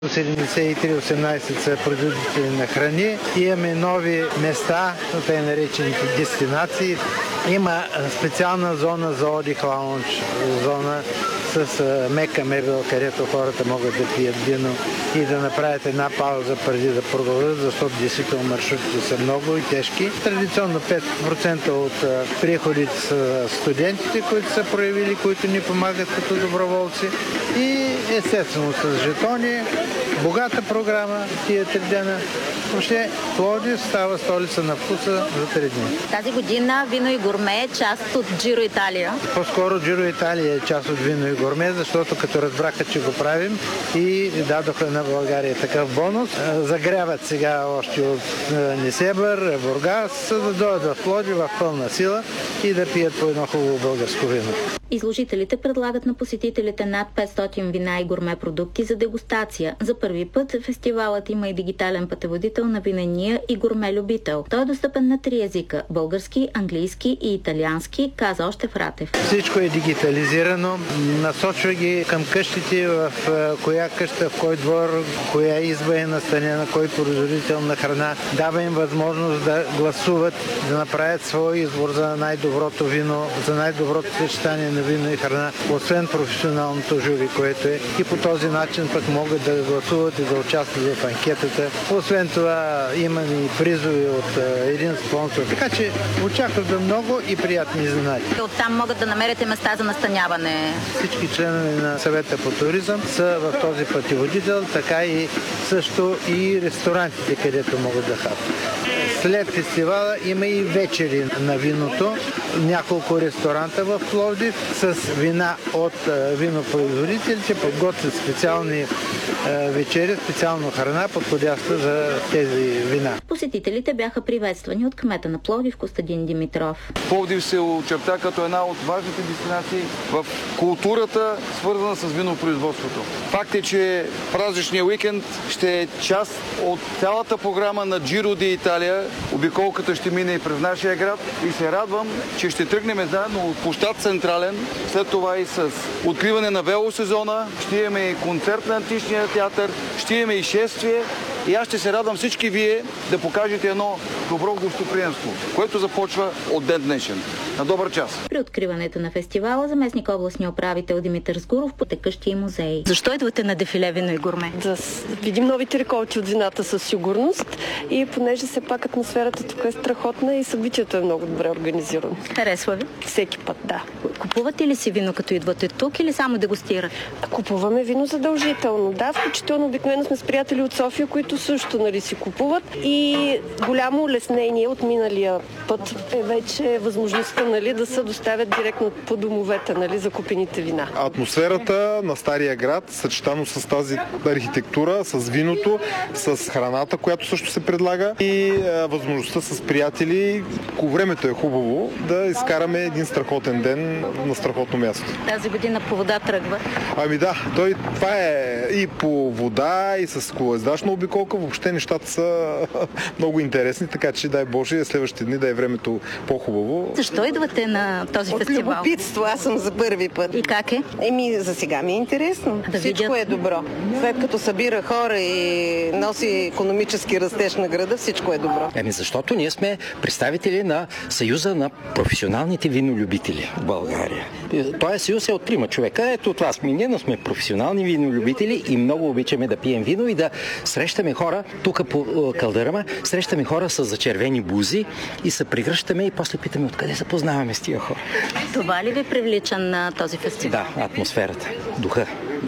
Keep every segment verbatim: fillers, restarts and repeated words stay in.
седемдесет и три осемнадесет са производители на храни. Имаме нови места, тъй наречените дестинации. Има специална зона за отдих, лаунж, зона с мека мебел, където хората могат да пият вино и да направят една пауза преди да продължат, защото действително маршрутите са много и тежки. Традиционно пет процента от приходите са студентите, които са проявили, които ни помагат като доброволци. И естествено с жетони, богата програма тия три дена. Въобще Пловдив става столица на вкуса за три дни. Тази година Вино и гурме е част от Джиро Италия. По-скоро Джиро Италия е част от Вино и гурме, защото като разбраха, че го правим и дадоха на България такъв бонус, загряват сега още от Несебър, Бургас, да дойдат в Пловдив в пълна сила и да пият по едно хубаво българско вино. Изложителите предлагат на посетителите над петстотин вина и гурме продукти за дегустация. За първи път фестивалът има и дигитален пътеводител на винения и гурме любител. Той е достъпен на три езика – български, английски и италиански, каза още Фратев. Всичко е дигитализирано, насочва ги към къщите, в коя къща, в кой двор, коя изба е настанена, кой производител на храна. Дава им възможност да гласуват, да направят свой избор за най-доброто вино, за най-доброто съчетание на вино и храна, освен професионалното жури, което е. И по този начин пък могат да гласуват и да участват в анкетата. Освен това имаме и призови от един спонсор. Така че очакваме много и приятни изненади. Оттам могат да намерите места за настаняване. Всички членове на съвета по туризъм са в този пътеводител, така и също и ресторантите, където могат да хапят. След фестивала има и вечери на виното. Няколко ресторанта в Пловдив с вина от винопроизводителите подготвят специални вечери, специална храна, подходяща за тези вина. Посетителите бяха приветствани от кмета на Пловдив Костадин Димитров. Пловдив се очерта като една от важните дестинации в културата, свързана с винопроизводството. Факт е, че празничният уикенд ще е част от цялата програма на Джиро ди Италия. Обиколката ще мине и през нашия град и се радвам, че ще тръгнем заедно от площад Централен, след това и с откриване на велосезона, ще имаме и концерт на античния театър, ще имаме и шествие и аз ще се радвам всички вие да покажете едно добро гостоприемство, което започва от ден днешен. На добър час! При откриването на фестивала заместник областния управител Димитър Сгуров по текъщия музей. Защо идвате на дефиле Вино и гурме? Да видим новите реколти от вината със сигурност и понеже все пак атмосферата тук е страхотна и събитието е много добре организирано. Харесва ви? Всеки път, да. Купувате ли си вино като идвате тук или само дегустирате? Купуваме вино задължително. Да, включително обикновено сме с приятели от София, които също нали, си купуват и голямо улеснение от миналия път е вече възможността нали, да се доставят директно по домовете нали, за купените вина. Атмосферата на Стария град, съчетано с тази архитектура, с виното, с храната, която също се предлага и е, възможността с приятели, ако времето е хубаво, да изкараме един страхотен ден на страхотно място. Тази година по вода тръгва? Ами да, той, това е и по вода, и с колоездачна обиколка. Въобще нещата са много интересни, така че дай Боже, следващите дни да е времето по-хубаво. Защо идвате на този От фестивал? От любопитство, аз съм за първи път. И как е? Еми, за сега ми е интересно. Да всичко видят. е добро. След като събира хора и носи икономически растеж на града, всичко е добро. Еми, защото ние сме представители на Съюза на професионалните винолюбители в България. Той съюз е от трима човека. Ето това сме ние, но сме професионални винолюбители и много обичаме да пием вино и да срещаме хора, тук по калдърма, срещаме хора с зачервени бузи и се прегръщаме и после питаме откъде се познаваме с тия хора. Това ли ви привлича на този фестивал? Да, атмосферата, духа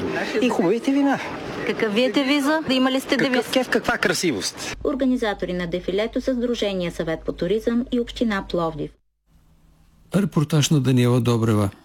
и хубавите вина. Какъв ви е девиза? Имали сте девиз? Какъв кеф, каква красивост? Организатори на дефилето са Сдружение Съвет по туризъм и Община Пловдив. Репортаж на Даниела Добрева.